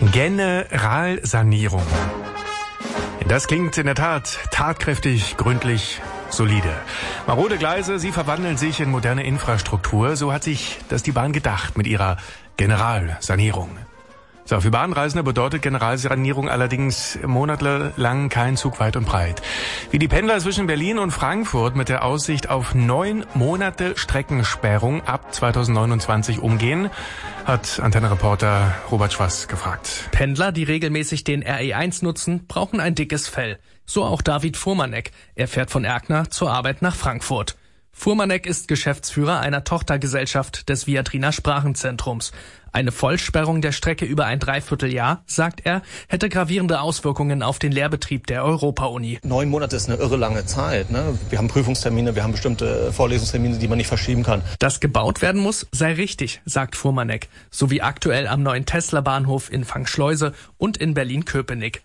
Generalsanierung. Das klingt in der Tat tatkräftig, gründlich, solide. Marode Gleise, sie verwandeln sich in moderne Infrastruktur. So hat sich das die Bahn gedacht mit ihrer Generalsanierung. So, für Bahnreisende bedeutet Generalsanierung allerdings monatelang kein Zug weit und breit. Wie die Pendler zwischen Berlin und Frankfurt mit der Aussicht auf 9 Monate Streckensperrung ab 2029 umgehen, hat Antenne-Reporter Robert Schwass gefragt. Pendler, die regelmäßig den RE1 nutzen, brauchen ein dickes Fell. So auch David Fuhrmannek. Er fährt von Erkner zur Arbeit nach Frankfurt. Fuhrmannek ist Geschäftsführer einer Tochtergesellschaft des Viadriner Sprachenzentrums. Eine Vollsperrung der Strecke über ein Dreivierteljahr, sagt er, hätte gravierende Auswirkungen auf den Lehrbetrieb der Europa-Uni. 9 Monate ist eine irre lange Zeit, ne? Wir haben Prüfungstermine, wir haben bestimmte Vorlesungstermine, die man nicht verschieben kann. Dass gebaut werden muss, sei richtig, sagt Fuhrmannek. So wie aktuell am neuen Tesla-Bahnhof in Fangschleuse und in Berlin-Köpenick.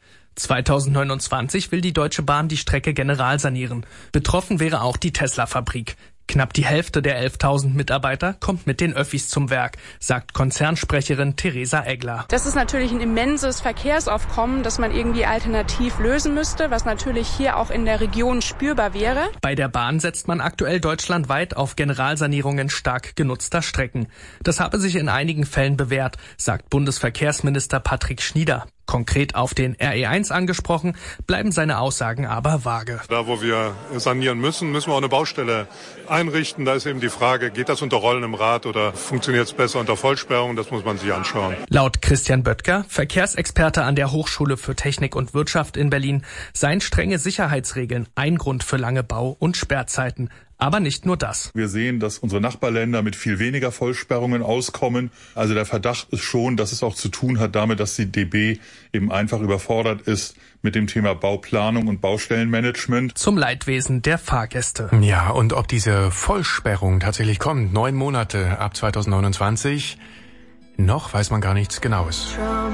2029 will die Deutsche Bahn die Strecke generalsanieren. Betroffen wäre auch die Tesla-Fabrik. Knapp die Hälfte der 11.000 Mitarbeiter kommt mit den Öffis zum Werk, sagt Konzernsprecherin Theresa Eggler. Das ist natürlich ein immenses Verkehrsaufkommen, das man irgendwie alternativ lösen müsste, was natürlich hier auch in der Region spürbar wäre. Bei der Bahn setzt man aktuell deutschlandweit auf Generalsanierungen stark genutzter Strecken. Das habe sich in einigen Fällen bewährt, sagt Bundesverkehrsminister Patrick Schnieder. Konkret auf den RE1 angesprochen, bleiben seine Aussagen aber vage. Da, wo wir sanieren müssen, müssen wir auch eine Baustelle einrichten. Da ist eben die Frage, geht das unter rollendem Rad oder funktioniert es besser unter Vollsperrung? Das muss man sich anschauen. Laut Christian Böttger, Verkehrsexperte an der Hochschule für Technik und Wirtschaft in Berlin, seien strenge Sicherheitsregeln ein Grund für lange Bau- und Sperrzeiten. Aber nicht nur das. Wir sehen, dass unsere Nachbarländer mit viel weniger Vollsperrungen auskommen. Also der Verdacht ist schon, dass es auch zu tun hat damit, dass die DB eben einfach überfordert ist mit dem Thema Bauplanung und Baustellenmanagement. Zum Leidwesen der Fahrgäste. Ja, und ob diese Vollsperrung tatsächlich kommt, 9 Monate ab 2029, noch weiß man gar nichts Genaues.